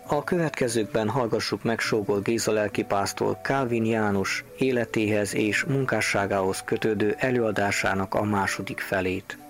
A következőkben hallgassuk meg Sógor Géza lelkipásztor Kálvin János életéhez és munkásságához kötődő előadásának a második felét.